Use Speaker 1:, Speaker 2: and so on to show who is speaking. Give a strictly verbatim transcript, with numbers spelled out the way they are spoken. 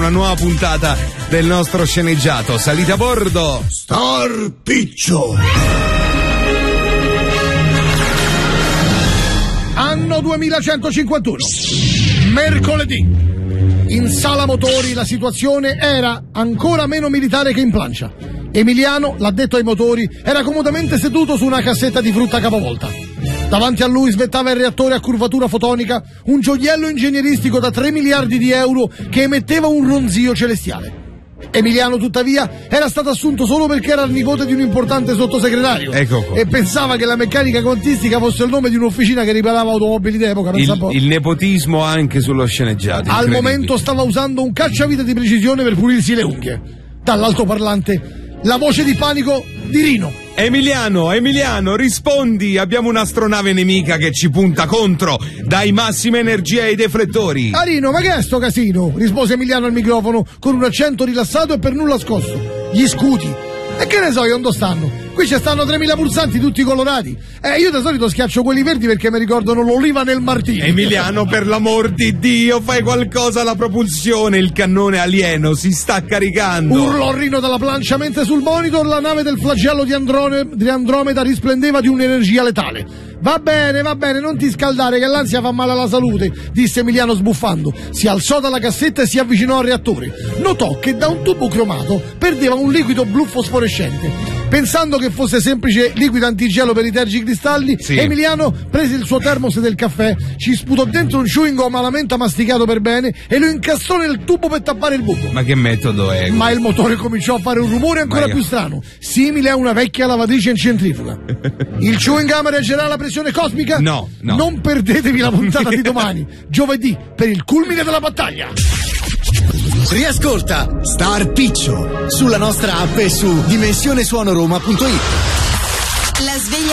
Speaker 1: una nuova puntata del nostro sceneggiato. Salite a bordo.
Speaker 2: Star Piccio.
Speaker 3: Anno duemilacentocinquantuno. Mercoledì. In sala motori la situazione era ancora meno militare che in plancia. Emiliano, l'addetto ai motori, era comodamente seduto su una cassetta di frutta capovolta. Davanti a lui svettava il reattore a curvatura fotonica, un gioiello ingegneristico da tre miliardi di euro che emetteva un ronzio celestiale. Emiliano, tuttavia, era stato assunto solo perché era il nipote di un importante sottosegretario.
Speaker 1: Ecco qua.
Speaker 3: E pensava che la meccanica contistica fosse il nome di un'officina che riparava automobili d'epoca. Pensa un po'.
Speaker 1: Il, il nepotismo anche sullo sceneggiato.
Speaker 3: Al momento stava usando un cacciavite di precisione per pulirsi le unghie. Dall'altoparlante, la voce di panico di Rino.
Speaker 1: Emiliano, Emiliano, rispondi! Abbiamo un'astronave nemica che ci punta contro! Dai massima energia ai deflettori!
Speaker 3: Arino, ma che è sto casino? Rispose Emiliano al microfono con un accento rilassato e per nulla scosso. Gli scuti. E che ne so io, dove stanno? Qui ci stanno tremila pulsanti tutti colorati. Eh, io di solito schiaccio quelli verdi perché mi ricordano l'oliva nel martino.
Speaker 1: Emiliano, per l'amor di Dio, fai qualcosa alla propulsione, il cannone alieno si sta caricando.
Speaker 3: Urlò Rino dalla plancia mentre sul monitor la nave del flagello di, Androne, di Andromeda risplendeva di un'energia letale. Va bene, va bene, non ti scaldare che l'ansia fa male alla salute, disse Emiliano sbuffando. Si alzò dalla cassetta e si avvicinò al reattore. Notò che da un tubo cromato perdeva un liquido blu fosforescente. Pensando che fosse semplice liquido antigelo per i tergicristalli,
Speaker 1: sì.
Speaker 3: Emiliano prese il suo termos del caffè, ci sputò dentro un chewing gum malamente masticato per bene e lo incastrò nel tubo per tappare il buco.
Speaker 1: Ma che metodo è?
Speaker 3: Ma il motore cominciò a fare un rumore ancora io... più strano, simile a una vecchia lavatrice in centrifuga. Il chewing gum reggerà la pressione cosmica?
Speaker 1: No, no.
Speaker 3: Non perdetevi la puntata di domani, giovedì, per il culmine della battaglia.
Speaker 2: Riascolta Star Piccio sulla nostra app e su dimensionesuonoroma punto it.
Speaker 4: La sveglia